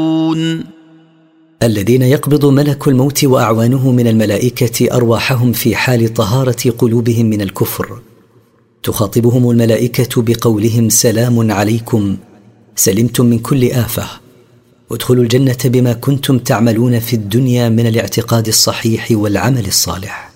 الذين يقبض ملك الموت وأعوانه من الملائكة أرواحهم في حال طهارة قلوبهم من الكفر، تخاطبهم الملائكة بقولهم: سلام عليكم، سلمتم من كل آفة، ادخلوا الجنة بما كنتم تعملون في الدنيا من الاعتقاد الصحيح والعمل الصالح.